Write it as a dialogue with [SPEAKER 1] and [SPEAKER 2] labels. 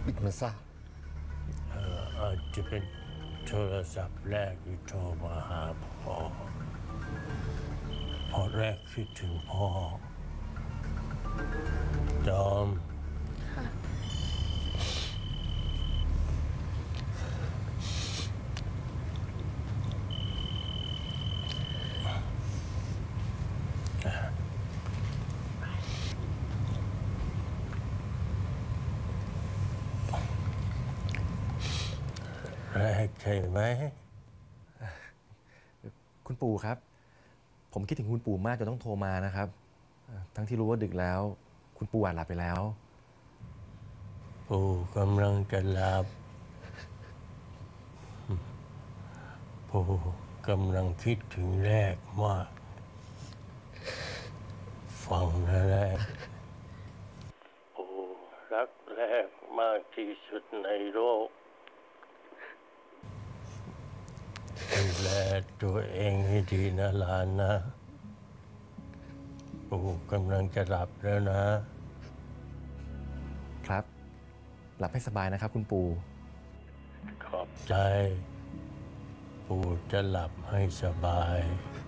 [SPEAKER 1] ปิดมันซะ
[SPEAKER 2] อาจจะเป็นโทรศัพท์แรกที่โทรมาหาพ่อพอแรกคิดถึงพ่อจอมแรกใช่ไหม
[SPEAKER 3] คุณปู่ครับ ผมคิดถึงคุณปู่มากจนต้องโทรมานะครับทั้งที่รู้ว่าดึกแล้ว คุณปู่อาจหลับไปแล้ว
[SPEAKER 2] ปู่กำลังจะหลับปู่กำลังคิดถึงแรกมาก ฟังนะแรกปู่รักแรกมากที่สุดในโลกดูแลตัวเองให้ดีนะหลานนะปู่กำลังจะหลับแล้วนะครับ
[SPEAKER 3] หลับให้สบายนะครับคุณปู่
[SPEAKER 2] ขอบใจปู่จะหลับให้สบาย